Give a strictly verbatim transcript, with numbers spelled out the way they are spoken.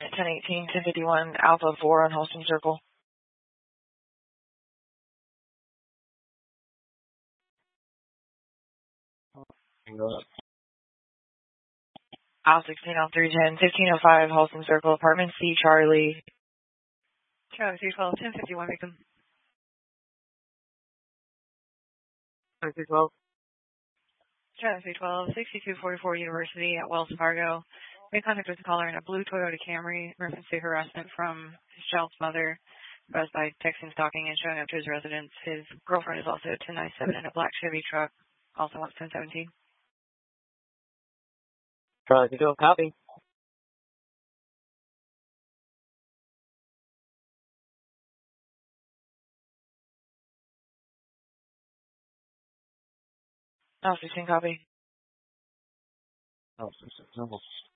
ten eighteen, ten fifty-one, Alpha four on Holston Circle. Al sixteen, Al three ten, fifteen oh five, Holston Circle, Apartment C, Charlie. Charlie three twelve, ten fifty-one, victim. Charlie three twelve. Charlie three twelve, sixty-two forty-four University at Wells Fargo. Made contact with the caller in a blue Toyota Camry, reference to harassment from his child's mother, caused by texting, stalking, and showing up to his residence. His girlfriend is also a ten ninety-seven in a black Chevy truck, also wants ten seventeen. Charlie three twelve, copy. Al sixteen, copy. Oh, six, six,